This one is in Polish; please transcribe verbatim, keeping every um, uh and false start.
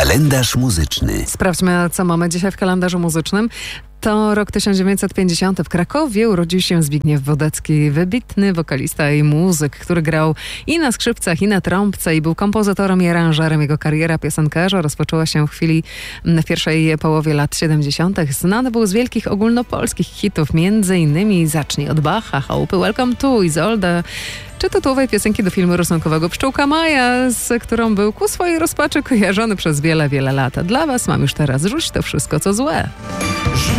Kalendarz muzyczny. Sprawdźmy, co mamy dzisiaj w kalendarzu muzycznym. To rok tysiąc dziewięćset pięćdziesiąty. W Krakowie urodził się Zbigniew Wodecki, wybitny wokalista i muzyk, który grał i na skrzypcach, i na trąbce, i był kompozytorem i aranżerem. Jego kariera piosenkarza rozpoczęła się w chwili w pierwszej połowie lat siedemdziesiątych. Znany był z wielkich ogólnopolskich hitów, między innymi Zacznij od Bacha, Chałupy, Welcome to, Izolda, czy tytułowej piosenki do filmu rysunkowego Pszczółka Maja, z którą był ku swojej rozpaczy kojarzony przez wiele, wiele lat. Dla was mam już teraz Rzuć to wszystko, co złe.